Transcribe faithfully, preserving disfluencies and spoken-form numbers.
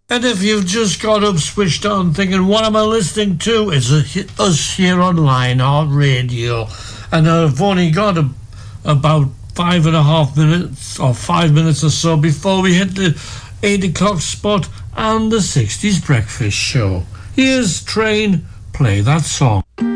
And if you've just got up, switched on, thinking, what am I listening to? It's a, us here on Lionheart Radio. And I've only got a, about five and a half minutes, or five minutes or so, before we hit the eight o'clock spot and the sixties Breakfast Show. Here's Train, play that song.